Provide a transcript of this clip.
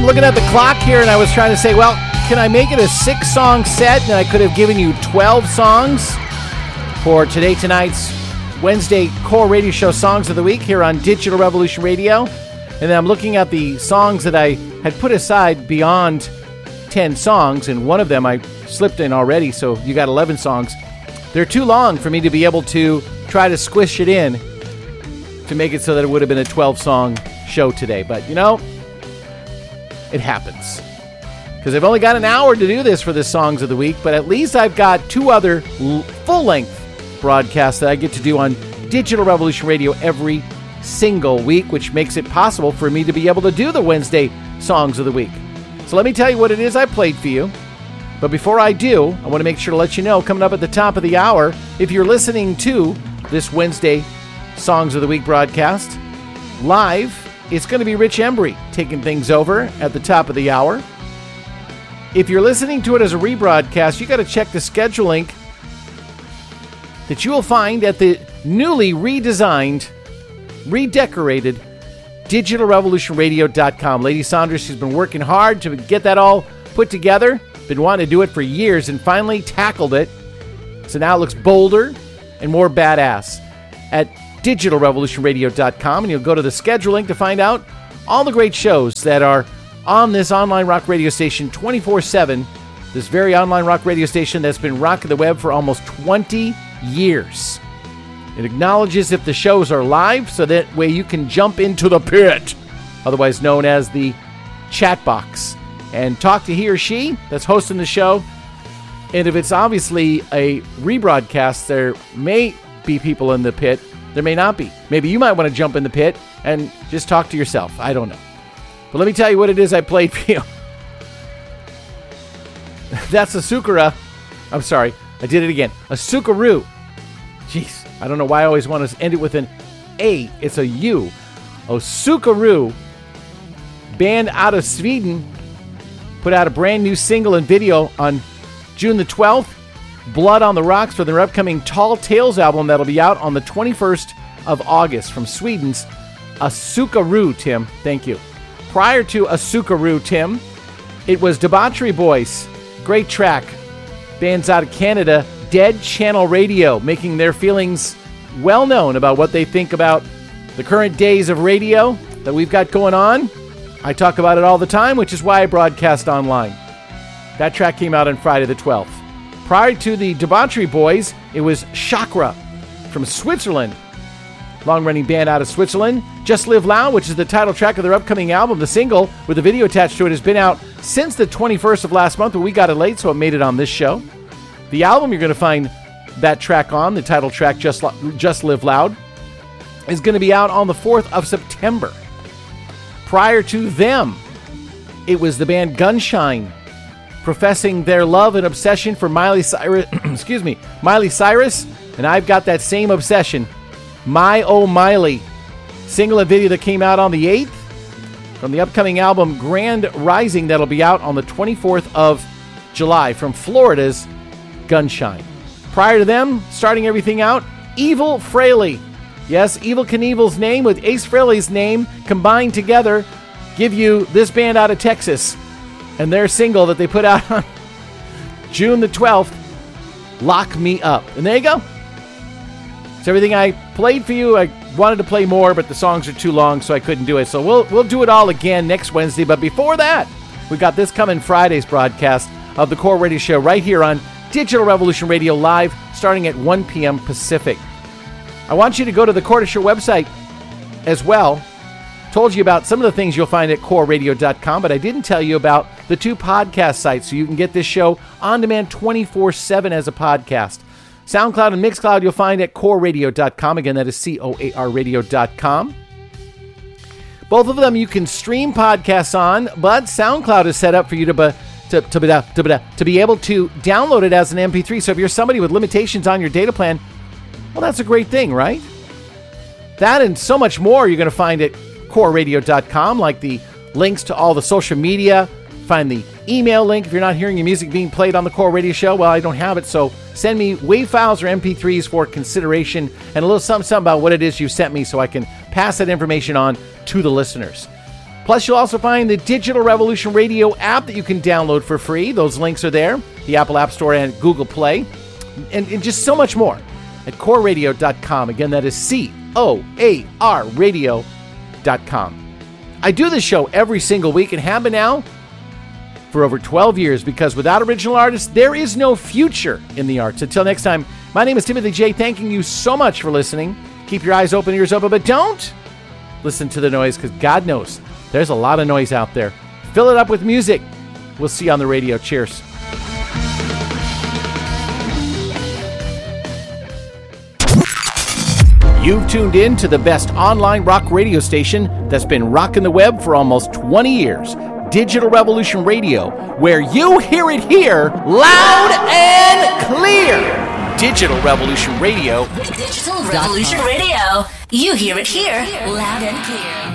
looking at the clock here, and I was trying to say, well, can I make it a 6-song set? And I could have given you 12 songs for tonight's Wednesday Core Radio Show Songs of the Week here on Digital Revolution Radio. And then I'm looking at the songs that I had put aside beyond 10 songs, and one of them I slipped in already, so you got 11 songs. They're too long for me to be able to try to squish it in to make it so that it would have been a 12-song show today. But, you know, it happens. Because I've only got an hour to do this for the Songs of the Week, but at least I've got 2 other full-length broadcasts that I get to do on Digital Revolution Radio every single week, which makes it possible for me to be able to do the Wednesday Songs of the Week. So let me tell you what it is I played for you. But before I do, I want to make sure to let you know, coming up at the top of the hour, if you're listening to this Wednesday Songs of the Week broadcast live, it's going to be Rich Embry taking things over at the top of the hour. If you're listening to it as a rebroadcast, you got to check the schedule link that you will find at the newly redesigned, redecorated DigitalRevolutionRadio.com. Lady Saunders, she's been working hard to get that all put together. Been wanting to do it for years and finally tackled it. So now it looks bolder and more badass at DigitalRevolutionRadio.com. And you'll go to the schedule link to find out all the great shows that are on this online rock radio station 24/7. This very online rock radio station that's been rocking the web for almost 20 years. It acknowledges if the shows are live, so that way you can jump into the pit, otherwise known as the chat box, and talk to he or she that's hosting the show. And if it's obviously a rebroadcast, there may be people in the pit. There may not be. Maybe you might want to jump in the pit and just talk to yourself. I don't know. But let me tell you what it is I played for you. That's a Asukara. I'm sorry. I did it again. Asukaru. Jeez. I don't know why I always want to end it with an A. It's a U. Asukaru, band out of Sweden, put out a brand new single and video on June the 12th. Blood on the Rocks for their upcoming Tall Tales album that'll be out on the 21st of August from Sweden's Asukaru, Tim. Thank you. Prior to Asukaru, Tim, it was Debauchery Boys. Great track. Bands out of Canada, Dead Channel Radio, making their feelings well known about what they think about the current days of radio that we've got going on. I talk about it all the time, which is why I broadcast online. That track came out on Friday the 12th. Prior to the Debauchery Boys, it was Chakra from Switzerland. Long-running band out of Switzerland. Just Live Loud, which is the title track of their upcoming album. The single with a video attached to it has been out since the 21st of last month, but we got it late, so it made it on this show. The album you're going to find that track on, the title track, Just Live Loud, is going to be out on the 4th of September. Prior to them, it was the band Gunshine, professing their love and obsession for Miley Cyrus, Miley Cyrus, and I've got that same obsession. My Oh Miley, single and video that came out on the 8th from the upcoming album Grand Rising that'll be out on the 24th of July from Florida's Gunshine. Prior to them, starting everything out, Evil Fraley. Yes, Evil Knievel's name with Ace Frehley's name combined together give you this band out of Texas and their single that they put out on June the 12th, Lock Me Up. And there you go. It's everything I played for you. I wanted to play more, but the songs are too long, so I couldn't do it. So we'll do it all again next Wednesday. But before that, we got this coming Friday's broadcast of the Core Radio Show right here on Digital Revolution Radio Live, starting at 1 p.m. Pacific. I want you to go to the Core Show website as well. Told you about some of the things you'll find at coreradio.com, but I didn't tell you about the 2 podcast sites, so you can get this show on demand 24/7 as a podcast. SoundCloud and Mixcloud you'll find at coreradio.com. Again, that is COAR radio.com. Both of them you can stream podcasts on, but SoundCloud is set up for you to be able to download it as an MP3. So if you're somebody with limitations on your data plan, well, that's a great thing, right? That and so much more you're going to find at coreradio.com, like the links to all the social media. Find the email link if you're not hearing your music being played on the Core Radio Show. Well, I don't have it, so send me WAV files or MP3s for consideration and a little something about what it is you sent me so I can pass that information on to the listeners. Plus, you'll also find the Digital Revolution Radio app that you can download for free. Those links are there, the Apple App Store and Google Play, and just so much more at coreradio.com. Again, that is COAR radio.com. I do this show every single week and have been now for over 12 years because without original artists, there is no future in the arts. Until next time, my name is Timothy J. Thanking you so much for listening. Keep your eyes open, ears open, but don't listen to the noise because God knows there's a lot of noise out there. Fill it up with music. We'll see you on the radio. Cheers. You've tuned in to the best online rock radio station that's been rocking the web for almost 20 years. Digital Revolution Radio, where you hear it here loud and clear. Digital Revolution Radio. Digital Revolution Radio. You hear it here loud and clear.